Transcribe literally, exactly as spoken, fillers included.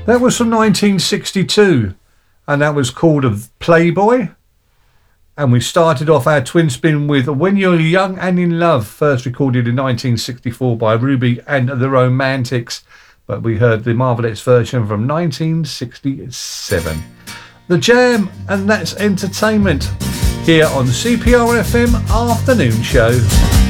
That was from nineteen sixty-two, and that was called a Playboy. And we started off our twin spin with When You're Young and in Love, first recorded in nineteen sixty-four by Ruby and the Romantics, but we heard the Marvelettes version from nineteen sixty-seven. The Jam, and that's entertainment here on C P R F M Afternoon Show.